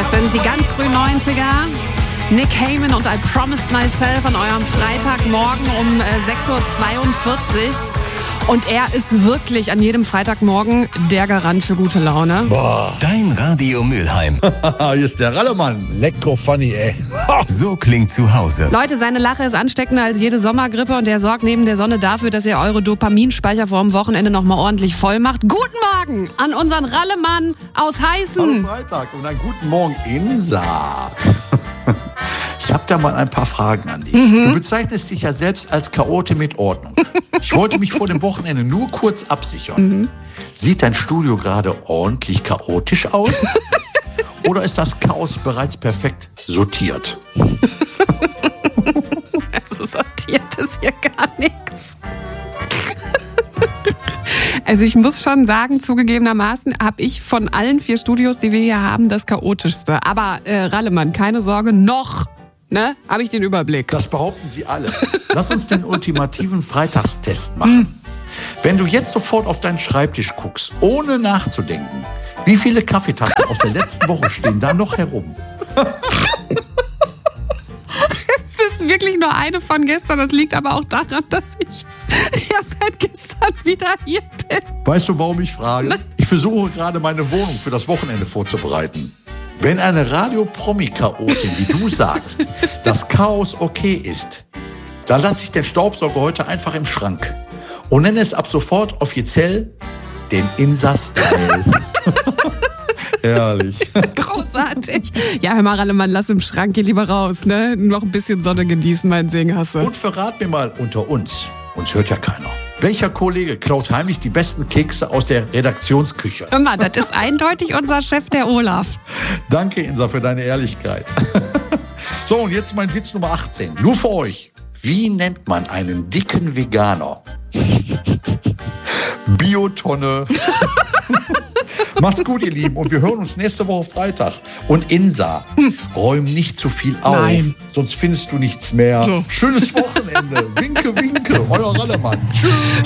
Das sind die ganz frühen 90er. Nick Heyman und I Promised Myself an eurem Freitagmorgen um 6.42 Uhr. Und er ist wirklich an jedem Freitagmorgen der Garant für gute Laune. Boah. Dein Radio Mülheim. Hier ist der Rallemann. Lecker funny, ey. So klingt zu Hause. Leute, seine Lache ist ansteckender als jede Sommergrippe und er sorgt neben der Sonne dafür, dass ihr eure Dopaminspeicher vor dem Wochenende nochmal ordentlich voll macht. Guten Morgen an unseren Rallemann aus Heißen. Hallo Freitag und einen guten Morgen, Insa. Ich habe da mal ein paar Fragen an dich. Du bezeichnest dich ja selbst als Chaote mit Ordnung. Ich wollte mich vor dem Wochenende nur kurz absichern. Sieht dein Studio gerade ordentlich chaotisch aus? Oder ist das Chaos bereits perfekt sortiert? Also sortiert ist hier gar nichts. Also ich muss schon sagen, zugegebenermaßen habe ich von allen 4 Studios, die wir hier haben, das chaotischste. Aber Rallemann, keine Sorge, noch habe ich den Überblick. Das behaupten sie alle. Lass uns den ultimativen Freitagstest machen. Wenn du jetzt sofort auf deinen Schreibtisch guckst, ohne nachzudenken, wie viele Kaffeetassen aus der letzten Woche stehen da noch herum? Es ist wirklich nur eine von gestern. Das liegt aber auch daran, dass ich erst seit gestern wieder hier bin. Weißt du, warum ich frage? Ich versuche gerade meine Wohnung für das Wochenende vorzubereiten. Wenn eine Radio-Promi-Chaotin, wie du sagst, das Chaos okay ist, dann lasse ich den Staubsauger heute einfach im Schrank und nenne es ab sofort offiziell den Insa-Style. Herrlich. Großartig. Ja, hör mal, Rallemann, lass im Schrank, geh lieber raus, ne? Noch ein bisschen Sonne genießen, mein Segenhasse. Und verrat mir mal unter uns hört ja keiner. Welcher Kollege klaut heimlich die besten Kekse aus der Redaktionsküche? Hör mal, das ist eindeutig unser Chef, der Olaf. Danke, Insa, für deine Ehrlichkeit. So, und jetzt mein Witz Nummer 18. Nur für euch. Wie nennt man einen dicken Veganer? Biotonne. Macht's gut, ihr Lieben. Und wir hören uns nächste Woche Freitag. Und Insa, räum nicht zu viel auf. Nein. Sonst findest du nichts mehr. So. Schönes Wochenende. Winke, winke. Euer Rallemann. Tschüss.